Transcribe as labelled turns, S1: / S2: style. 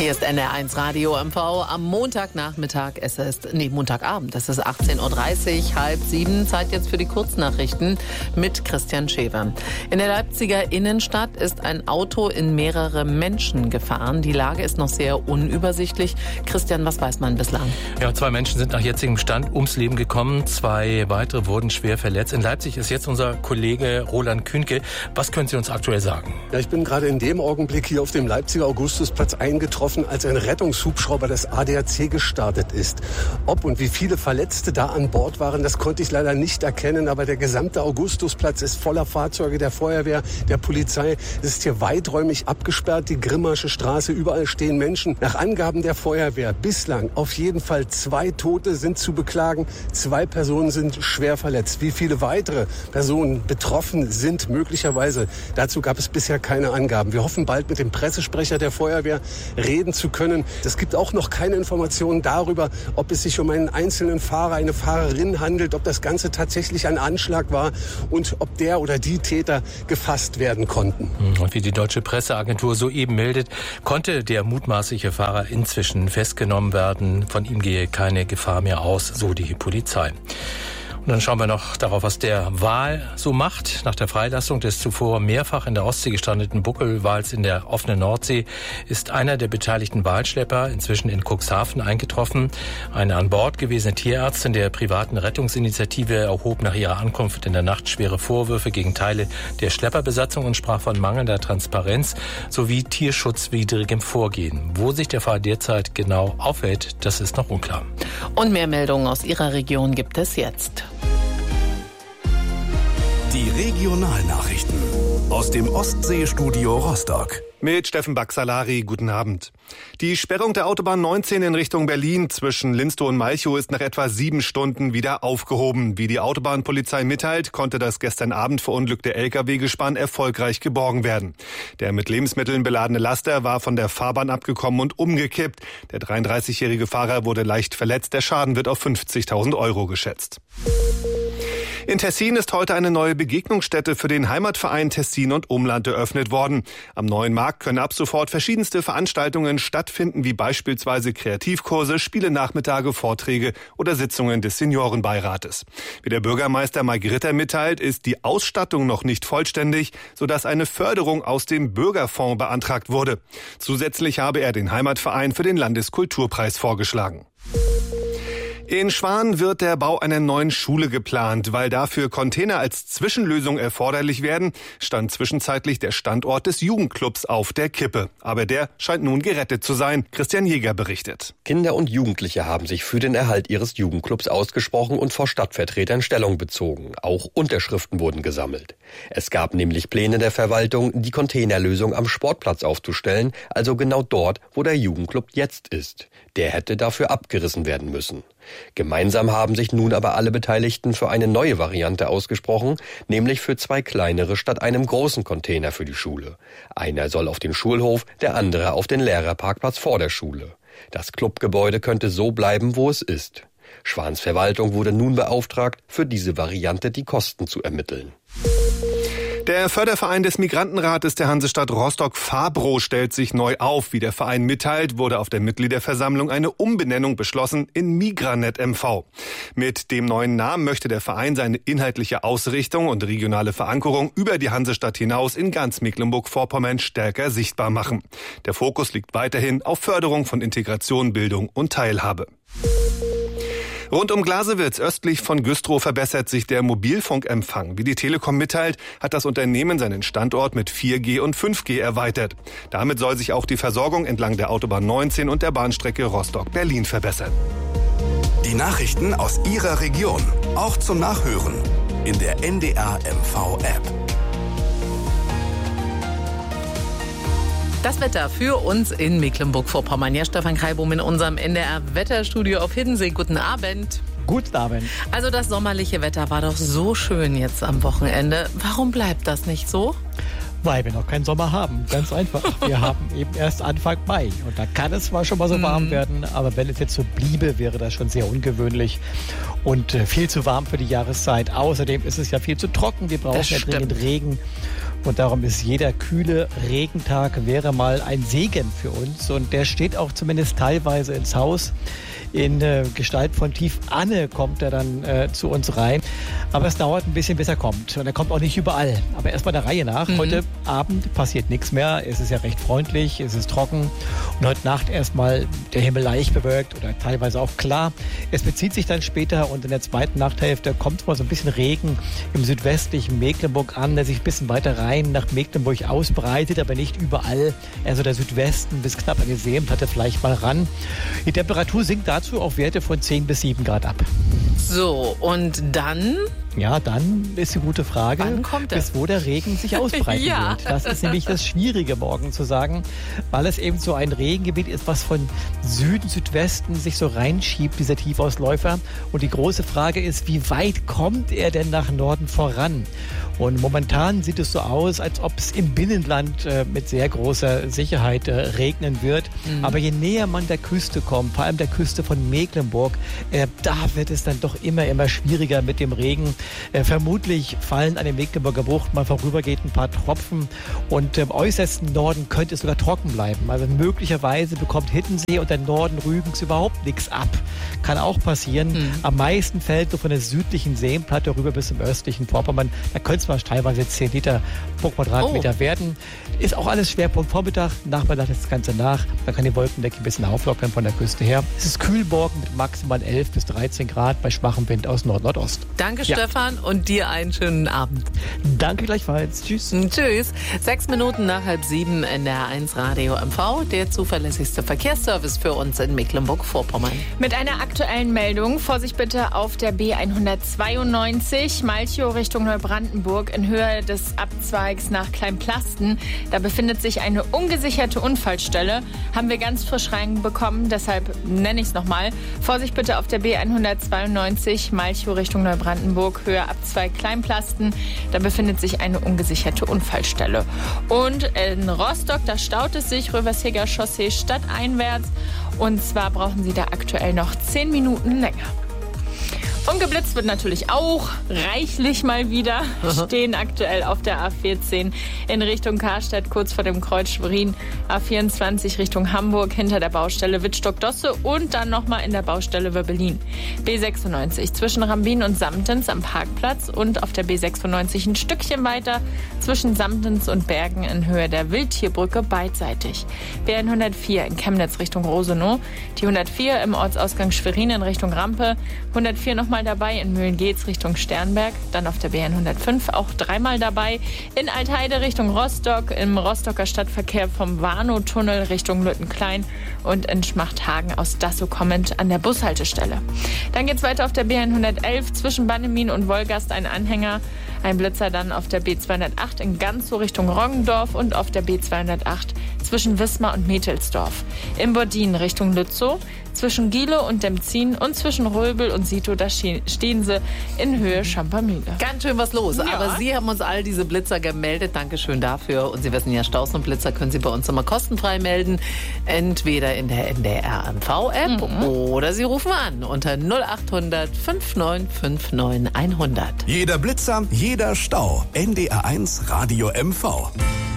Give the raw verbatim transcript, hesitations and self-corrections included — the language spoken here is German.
S1: Hier ist N R eins Radio M V am Montagnachmittag. Es ist, nee, Montagabend. Es ist achtzehn Uhr dreißig, halb sieben. Zeit jetzt für die Kurznachrichten mit Christian Schewer. In der Leipziger Innenstadt ist ein Auto in mehrere Menschen gefahren. Die Lage ist noch sehr unübersichtlich. Christian, was weiß man bislang?
S2: Ja, zwei Menschen sind nach jetzigem Stand ums Leben gekommen. Zwei weitere wurden schwer verletzt. In Leipzig ist jetzt unser Kollege Roland Kühnke. Was können Sie uns aktuell sagen?
S3: Ja, ich bin gerade in dem Augenblick hier auf dem Leipziger Augustusplatz eingetroffen, als ein Rettungshubschrauber des A D A C gestartet ist. Ob und wie viele Verletzte da an Bord waren, das konnte ich leider nicht erkennen, aber der gesamte Augustusplatz ist voller Fahrzeuge der Feuerwehr, der Polizei. Es ist hier weiträumig abgesperrt, die Grimmarsche Straße, überall stehen Menschen. Nach Angaben der Feuerwehr bislang auf jeden Fall zwei Tote sind zu beklagen, zwei Personen sind schwer verletzt. Wie viele weitere Personen betroffen sind möglicherweise, dazu gab es bisher keine Angaben. Wir hoffen bald mit dem Pressesprecher der Feuerwehr reden zu können. Es gibt auch noch keine Informationen darüber, ob es sich um einen einzelnen Fahrer, eine Fahrerin handelt, ob das Ganze tatsächlich ein Anschlag war und ob der oder die Täter gefasst werden konnten.
S2: Und wie die deutsche Presseagentur soeben meldet, konnte der mutmaßliche Fahrer inzwischen festgenommen werden. Von ihm gehe keine Gefahr mehr aus, so die Polizei. Und dann schauen wir noch darauf, was der Wal so macht. Nach der Freilassung des zuvor mehrfach in der Ostsee gestrandeten Buckelwals in der offenen Nordsee ist einer der beteiligten Walschlepper inzwischen in Cuxhaven eingetroffen. Eine an Bord gewesene Tierärztin der privaten Rettungsinitiative erhob nach ihrer Ankunft in der Nacht schwere Vorwürfe gegen Teile der Schlepperbesatzung und sprach von mangelnder Transparenz sowie tierschutzwidrigem Vorgehen. Wo sich der Fall derzeit genau aufhält, das ist noch unklar.
S1: Und mehr Meldungen aus Ihrer Region gibt es jetzt.
S4: Die Regionalnachrichten aus dem Ostseestudio Rostock.
S5: Mit Steffen Baxalari, guten Abend. Die Sperrung der Autobahn neunzehn in Richtung Berlin zwischen Linstow und Malchow ist nach etwa sieben Stunden wieder aufgehoben. Wie die Autobahnpolizei mitteilt, konnte das gestern Abend verunglückte L K W-Gespann erfolgreich geborgen werden. Der mit Lebensmitteln beladene Laster war von der Fahrbahn abgekommen und umgekippt. Der dreiunddreißigjährige Fahrer wurde leicht verletzt. Der Schaden wird auf fünfzigtausend Euro geschätzt. In Tessin ist heute eine neue Begegnungsstätte für den Heimatverein Tessin und Umland eröffnet worden. Am neuen Markt können ab sofort verschiedenste Veranstaltungen stattfinden, wie beispielsweise Kreativkurse, Spielenachmittage, Vorträge oder Sitzungen des Seniorenbeirates. Wie der Bürgermeister Mike Ritter mitteilt, ist die Ausstattung noch nicht vollständig, sodass eine Förderung aus dem Bürgerfonds beantragt wurde. Zusätzlich habe er den Heimatverein für den Landeskulturpreis vorgeschlagen. In Schwan wird der Bau einer neuen Schule geplant. Weil dafür Container als Zwischenlösung erforderlich werden, stand zwischenzeitlich der Standort des Jugendclubs auf der Kippe. Aber der scheint nun gerettet zu sein. Christian Jäger berichtet.
S6: Kinder und Jugendliche haben sich für den Erhalt ihres Jugendclubs ausgesprochen und vor Stadtvertretern Stellung bezogen. Auch Unterschriften wurden gesammelt. Es gab nämlich Pläne der Verwaltung, die Containerlösung am Sportplatz aufzustellen, also genau dort, wo der Jugendclub jetzt ist. Der hätte dafür abgerissen werden müssen. Gemeinsam haben sich nun aber alle Beteiligten für eine neue Variante ausgesprochen, nämlich für zwei kleinere statt einem großen Container für die Schule. Einer soll auf den Schulhof, der andere auf den Lehrerparkplatz vor der Schule. Das Clubgebäude könnte so bleiben, wo es ist. Schwans Verwaltung wurde nun beauftragt, für diese Variante die Kosten zu ermitteln.
S5: Der Förderverein des Migrantenrates der Hansestadt Rostock Fabro stellt sich neu auf. Wie der Verein mitteilt, wurde auf der Mitgliederversammlung eine Umbenennung beschlossen in Migranet M V. Mit dem neuen Namen möchte der Verein seine inhaltliche Ausrichtung und regionale Verankerung über die Hansestadt hinaus in ganz Mecklenburg-Vorpommern stärker sichtbar machen. Der Fokus liegt weiterhin auf Förderung von Integration, Bildung und Teilhabe. Rund um Glasewitz östlich von Güstrow verbessert sich der Mobilfunkempfang. Wie die Telekom mitteilt, hat das Unternehmen seinen Standort mit vier G und fünf G erweitert. Damit soll sich auch die Versorgung entlang der Autobahn neunzehn und der Bahnstrecke Rostock-Berlin verbessern.
S4: Die Nachrichten aus Ihrer Region, auch zum Nachhören in der N D R M V-App.
S1: Das Wetter für uns in Mecklenburg-Vorpommern. Ja, Stefan Kreibum in unserem N D R-Wetterstudio auf Hiddensee. Guten Abend.
S7: Guten Abend.
S1: Also das sommerliche Wetter war doch so schön jetzt am Wochenende. Warum bleibt das nicht so?
S7: Weil wir noch keinen Sommer haben. Ganz einfach. Wir haben eben erst Anfang Mai. Und da kann es zwar schon mal so warm werden, aber wenn es jetzt so bliebe, wäre das schon sehr ungewöhnlich. Und viel zu warm für die Jahreszeit. Außerdem ist es ja viel zu trocken. Wir brauchen ja dringend Regen. Und darum ist jeder kühle Regentag wäre mal ein Segen für uns. Und der steht auch zumindest teilweise ins Haus. In äh, Gestalt von Tief Anne kommt er dann äh, zu uns rein. Aber es dauert ein bisschen, bis er kommt. Und er kommt auch nicht überall. Aber erstmal der Reihe nach. Mhm. Heute Abend passiert nichts mehr. Es ist ja recht freundlich, es ist trocken. Und heute Nacht erstmal der Himmel leicht bewölkt oder teilweise auch klar. Es bezieht sich dann später und in der zweiten Nachthälfte kommt mal so ein bisschen Regen im südwestlichen Mecklenburg an, der sich ein bisschen weiter rein nach Mecklenburg ausbreitet, aber nicht überall. Also der Südwesten bis knapp an die Seeplatte vielleicht mal ran. Die Temperatur sinkt dazu auf Werte von zehn bis sieben Grad ab.
S1: So, und dann?
S7: Ja, dann ist die gute Frage,
S1: wann kommt
S7: bis wo der Regen sich ausbreiten
S1: ja.
S7: wird. Das ist nämlich das Schwierige morgen zu sagen, weil es eben so ein Regengebiet ist, was von Süden, Südwesten sich so reinschiebt, dieser Tiefausläufer. Und die große Frage ist, wie weit kommt er denn nach Norden voran? Und momentan sieht es so aus, als ob es im Binnenland äh, mit sehr großer Sicherheit äh, regnen wird. Mhm. Aber je näher man der Küste kommt, vor allem der Küste von Mecklenburg, äh, da wird es dann doch immer, immer schwieriger mit dem Regen. Äh, vermutlich fallen an der Mecklenburger Bucht mal vorübergeht ein paar Tropfen. Und im äußersten Norden könnte es sogar trocken bleiben. Also möglicherweise bekommt Hiddensee und der Norden Rügens überhaupt nichts ab. Kann auch passieren. Mhm. Am meisten fällt so von der südlichen Seenplatte rüber bis zum östlichen Vorpommern. Da könnte es mal teilweise zehn Liter pro Quadratmeter oh. werden. Ist auch alles Schwerpunkt Vormittag, Nachmittag das Ganze nach. Da kann die Wolkendecke ein bisschen auflockern von der Küste her. Es ist kühl morgen mit maximal elf bis dreizehn Grad bei schwachem Wind aus Nord-Nordost.
S1: Danke, ja. Stefan, und dir einen schönen Abend.
S7: Danke gleichfalls. Tschüss.
S1: Tschüss. Sechs Minuten nach halb sieben in der eins Radio M V, der zuverlässigste Verkehrsservice für uns in Mecklenburg-Vorpommern.
S8: Mit einer aktuellen Meldung. Vorsicht bitte auf der B hundertzweiundneunzig, Malchow Richtung Neubrandenburg in Höhe des Abzweigs nach Kleinplasten. Da befindet sich eine ungesicherte Unfallstelle. Haben wir ganz frisch reinbekommen, deshalb nenne ich es nochmal. Vorsicht bitte auf der B hundertzweiundneunzig, Malchow Richtung Neubrandenburg, Höhe Abzweig Kleinplasten. Da befindet sich eine ungesicherte Unfallstelle. Und in Rostock, da staut es sich, Röversheger Chaussee stadteinwärts. Und zwar brauchen Sie da aktuell noch zehn Minuten länger. Und geblitzt wird natürlich auch reichlich mal wieder. Aha. Stehen aktuell auf der A vierzehn in Richtung Karstadt, kurz vor dem Kreuz Schwerin. A vierundzwanzig Richtung Hamburg, hinter der Baustelle Wittstock-Dosse und dann nochmal in der Baustelle Wöbbelin. B sechsundneunzig zwischen Rambin und Samtens am Parkplatz und auf der B sechsundneunzig ein Stückchen weiter zwischen Samtens und Bergen in Höhe der Wildtierbrücke beidseitig. B hundertvier in Chemnitz Richtung Rosenow. Die hundertvier im Ortsausgang Schwerin in Richtung Rampe. hundertvier noch mal dabei in Mühlen-Geetz Richtung Sternberg, dann auf der B hundertfünf auch dreimal dabei, in Altheide Richtung Rostock, im Rostocker Stadtverkehr vom Warnow-Tunnel Richtung Lüttenklein und in Schmachthagen aus Dassow kommend an der Bushaltestelle. Dann geht's weiter auf der B hundertelf zwischen Bannemin und Wolgast ein Anhänger, ein Blitzer dann auf der B zweihundertacht in Ganzow Richtung Roggendorf und auf der B zweihundertacht zwischen Wismar und Metelsdorf. In Bordin Richtung Lützow, zwischen Giele und Demzin und zwischen Röbel und Sito, da stehen sie in Höhe Champermühle.
S1: Ganz schön was los.
S8: Ja.
S1: Aber Sie haben uns all diese Blitzer gemeldet. Dankeschön dafür. Und Sie wissen ja, Staus und Blitzer können Sie bei uns immer kostenfrei melden. Entweder in der N D R M V-App mhm. oder Sie rufen an unter null acht hundert neunundfünfzig neunundfünfzig hundert.
S4: Jeder Blitzer, jeder Stau. N D R eins Radio M V.